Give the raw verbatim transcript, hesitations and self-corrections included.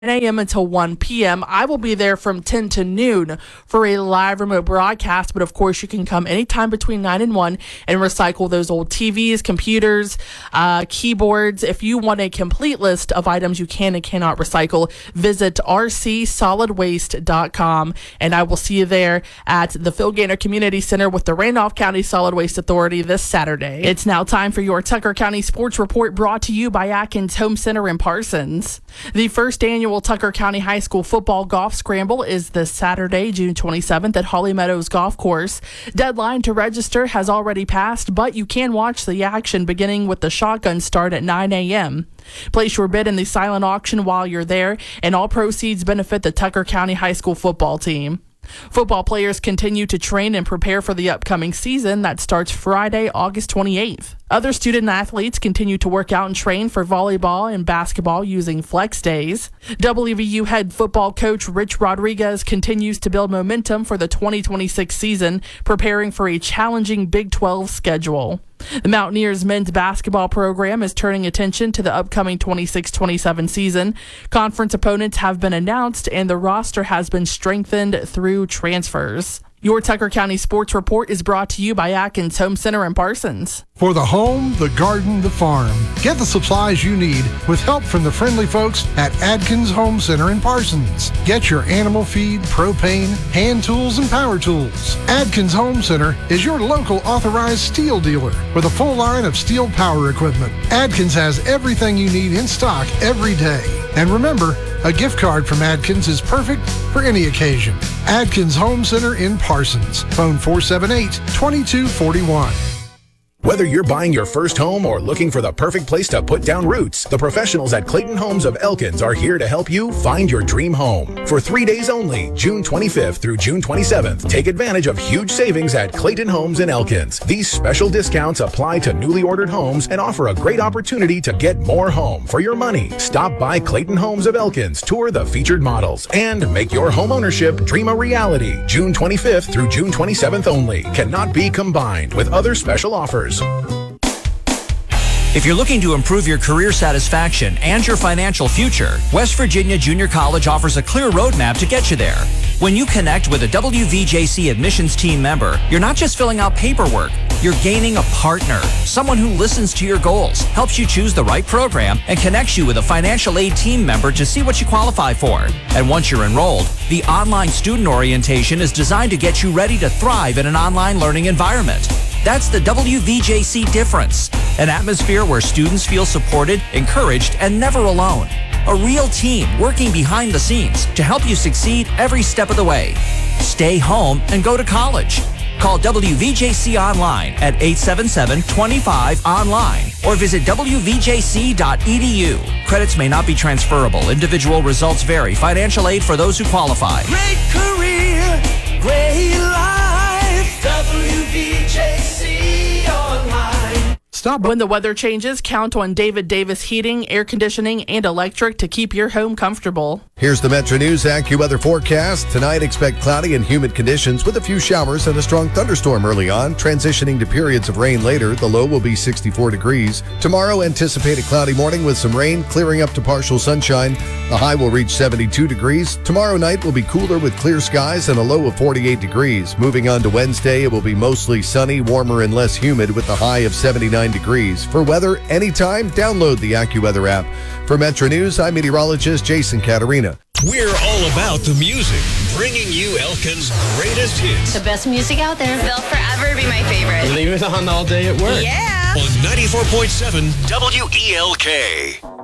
a.m. until one p.m. I will be there from ten to noon for a live remote broadcast, but of course you can come anytime between nine and one and recycle those old T Vs, computers, uh, keyboards. If you want a complete list of items you can and cannot recycle, visit r c solid waste dot com, and I will see you there at the Phil Gaynor Community Center with the Randolph County Solid Waste Authority this Saturday. It's now time for your Tucker County Sports Report, brought to you by Atkins Home Center in Parsons. The first annual Tucker County High School Football Golf Scramble is this Saturday, June twenty-seventh at Holly Meadows Golf Course. Deadline to register has already passed, but you can watch the action beginning with the shotgun start at nine a.m. Place your bid in the silent auction while you're there, and all proceeds benefit the Tucker County High School football team. Football players continue to train and prepare for the upcoming season that starts Friday, August twenty-eighth. Other student athletes continue to work out and train for volleyball and basketball using flex days. W V U head football coach Rich Rodriguez continues to build momentum for the twenty twenty-six season, preparing for a challenging Big twelve schedule. The Mountaineers men's basketball program is turning attention to the upcoming twenty-six twenty-seven season. Conference opponents have been announced, and the roster has been strengthened through transfers. Your Tucker County Sports Report is brought to you by Atkins Home Center in Parsons. For the home, the garden, the farm, get the supplies you need with help from the friendly folks at Atkins Home Center in Parsons. Get your animal feed, propane, hand tools, and power tools. Atkins Home Center is your local authorized steel dealer with a full line of steel power equipment. Adkins has everything you need in stock every day. And remember, a gift card from Adkins is perfect for any occasion. Adkins Home Center in Parsons. Phone four seven eight, two two four one. Whether you're buying your first home or looking for the perfect place to put down roots, the professionals at Clayton Homes of Elkins are here to help you find your dream home. For three days only, June twenty-fifth through June twenty-seventh, take advantage of huge savings at Clayton Homes in Elkins. These special discounts apply to newly ordered homes and offer a great opportunity to get more home for your money. Stop by Clayton Homes of Elkins, tour the featured models, and make your home ownership dream a reality. June twenty-fifth through June twenty-seventh only. Cannot be combined with other special offers. If you're looking to improve your career satisfaction and your financial future, West Virginia Junior College offers a clear roadmap to get you there. When you connect with a W V J C admissions team member, you're not just filling out paperwork, you're gaining a partner, someone who listens to your goals, helps you choose the right program, and connects you with a financial aid team member to see what you qualify for. And once you're enrolled, the online student orientation is designed to get you ready to thrive in an online learning environment. That's the W V J C difference. An atmosphere where students feel supported, encouraged, and never alone. A real team working behind the scenes to help you succeed every step of the way. Stay home and go to college. Call W V J C online at eight seven seven, two five online or visit w v j c dot e d u. Credits may not be transferable. Individual results vary. Financial aid for those who qualify. Great career, great life. W V J C online. Stop. When the weather changes, count on David Davis Heating, Air Conditioning, and Electric to keep your home comfortable. Here's the Metro News AccuWeather forecast. Tonight, expect cloudy and humid conditions with a few showers and a strong thunderstorm early on, transitioning to periods of rain later. The low will be sixty-four degrees. Tomorrow, anticipate a cloudy morning with some rain, clearing up to partial sunshine. The high will reach seventy-two degrees. Tomorrow night will be cooler with clear skies and a low of forty-eight degrees. Moving on to Wednesday, it will be mostly sunny, warmer, and less humid with a high of seventy-nine degrees. For weather anytime, download the AccuWeather app. For Metro News, I'm meteorologist Jason Caterina. We're all about the music, bringing you Elkins' greatest hits. The best music out there. They'll forever be my favorite. Leave it on all day at work. Yeah. On ninety-four point seven W E L K.